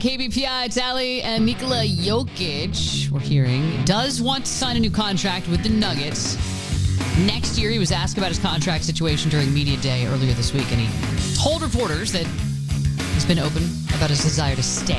KBPI Tally and Nikola Jokic, we're hearing, does want to sign a new contract with the Nuggets next year. He was asked about his contract situation during Media Day earlier this week, and he told reporters that he's been open about his desire to stay.